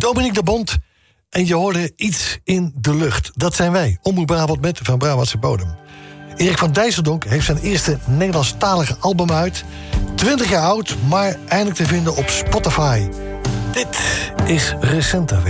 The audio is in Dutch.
Dominique de Bont. En je hoorde Iets in de lucht. Dat zijn wij, Omroep Brabant met Van Brabantse bodem. Erik van Dijsseldonk heeft zijn eerste Nederlandstalige album uit. 20 jaar oud, maar eindelijk te vinden op Spotify. Dit is recenter.